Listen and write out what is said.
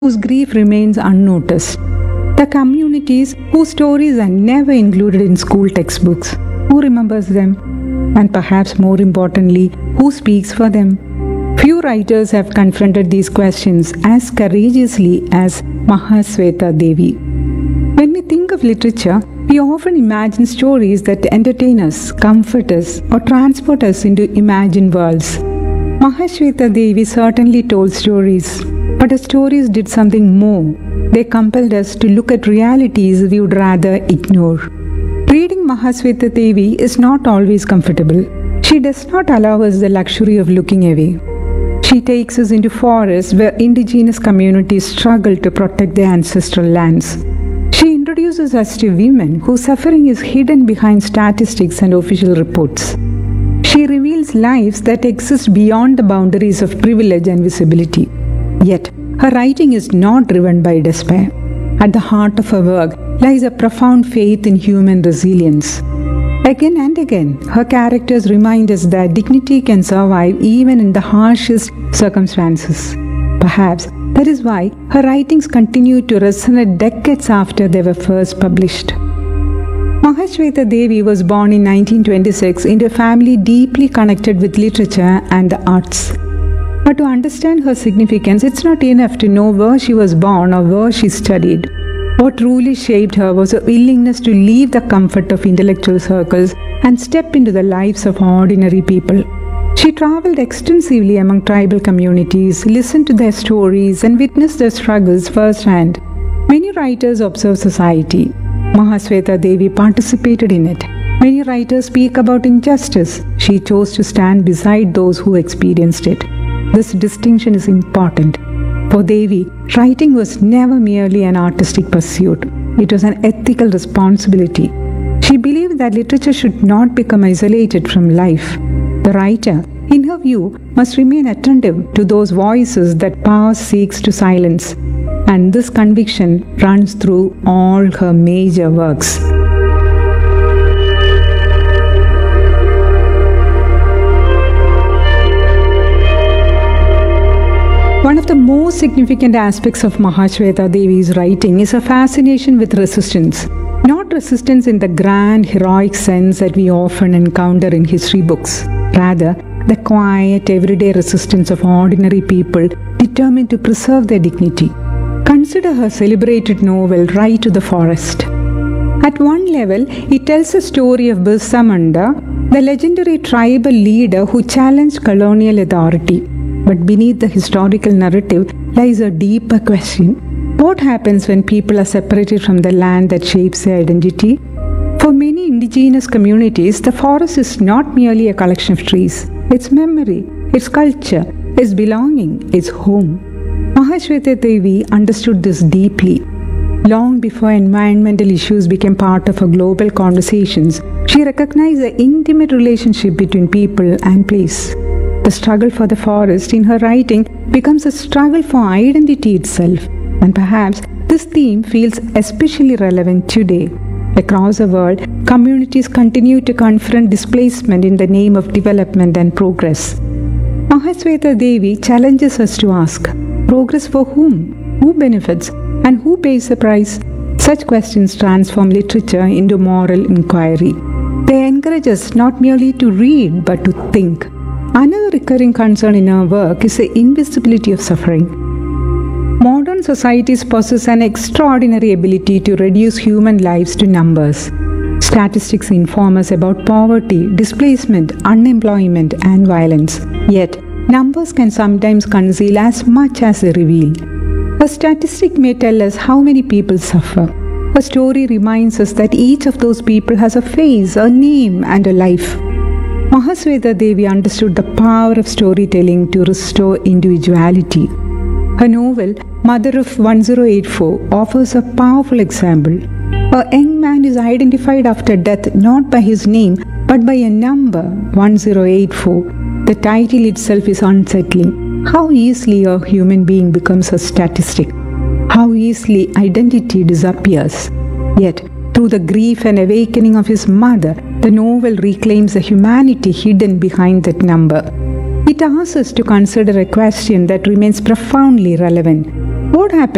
whose grief remains unnoticed. The communities whose stories are never included in school textbooks. Who remembers them? And perhaps more importantly, who speaks for them? Few writers have confronted these questions as courageously as Mahasweta Devi. When we think of literature, we often imagine stories that entertain us, comfort us, or transport us into imagined worlds. Mahasweta Devi certainly told stories, but her stories did something more. They compelled us to look at realities we would rather ignore. Reading Mahasweta Devi is not always comfortable. She does not allow us the luxury of looking away. She takes us into forests where indigenous communities struggle to protect their ancestral lands. She introduces us to women whose suffering is hidden behind statistics and official reports. She reveals lives that exist beyond the boundaries of privilege and visibility. Yet, her writing is not driven by despair. At the heart of her work lies a profound faith in human resilience. Again and again, her characters remind us that dignity can survive even in the harshest circumstances. Perhaps that is why her writings continue to resonate decades after they were first published. Mahasweta Devi was born in 1926 into a family deeply connected with literature and the arts. But to understand her significance, it's not enough to know where she was born or where she studied. What truly shaped her was a willingness to leave the comfort of intellectual circles and step into the lives of ordinary people. She traveled extensively among tribal communities, listened to their stories, and witnessed their struggles firsthand. Many writers observe society. Mahasweta Devi participated in it. Many writers speak about injustice. She chose to stand beside those who experienced it. This distinction is important. For Devi, writing was never merely an artistic pursuit. It was an ethical responsibility. She believed that literature should not become isolated from life. The writer, in her view, must remain attentive to those voices that power seeks to silence. And this conviction runs through all her major works. One of the most significant aspects of Mahasweta Devi's writing is her fascination with resistance. Not resistance in the grand, heroic sense that we often encounter in history books. Rather, the quiet, everyday resistance of ordinary people determined to preserve their dignity. Consider her celebrated novel, Ride to the Forest. At one level, it tells the story of Birsa Munda, the legendary tribal leader who challenged colonial authority. But beneath the historical narrative lies a deeper question. What happens when people are separated from the land that shapes their identity? For many indigenous communities, the forest is not merely a collection of trees. It's memory, it's culture, it's belonging, it's home. Mahasweta Devi understood this deeply. Long before environmental issues became part of her global conversations, she recognized the intimate relationship between people and place. The struggle for the forest in her writing becomes a struggle for identity itself, and perhaps this theme feels especially relevant today. Across the world, communities continue to confront displacement in the name of development and progress. Mahasweta Devi challenges us to ask, progress for whom? Who benefits? And who pays the price? Such questions transform literature into moral inquiry. They encourage us not merely to read but to think. Another recurring concern in her work is the invisibility of suffering. Modern societies possess an extraordinary ability to reduce human lives to numbers. Statistics inform us about poverty, displacement, unemployment, and violence. Yet, numbers can sometimes conceal as much as they reveal. A statistic may tell us how many people suffer. A story reminds us that each of those people has a face, a name, and a life. Mahasweta Devi understood the power of storytelling to restore individuality. Her novel, Mother of 1084, offers a powerful example. A young man is identified after death not by his name but by a number, 1084. The title itself is unsettling. How easily a human being becomes a statistic. How easily identity disappears. Yet, through the grief and awakening of his mother, the novel reclaims the humanity hidden behind that number. It asks us to consider a question that remains profoundly relevant. What happens